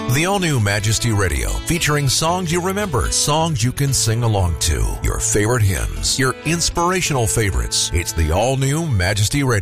The all-new Majesty Radio, featuring songs you remember, songs you can sing along to, your favorite hymns, your inspirational favorites. It's the all-new Majesty Radio.